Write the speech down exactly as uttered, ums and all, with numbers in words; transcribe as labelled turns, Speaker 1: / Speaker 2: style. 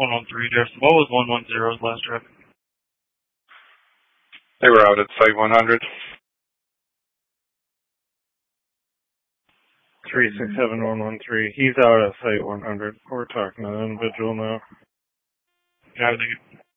Speaker 1: one one three, Jefferson. What was one one zero's last trip?
Speaker 2: They were out at Site one hundred.
Speaker 3: three six seven one one three. He's out at Site one hundred. We're talking to an individual now.
Speaker 1: Yeah, I think